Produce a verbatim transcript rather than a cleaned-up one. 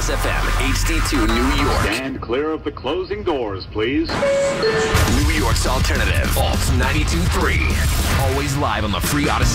Plus F M, H D two New York. Stand clear of the closing doors, please. New York's alternative, Alt ninety-two point three. Always live on the free Odyssey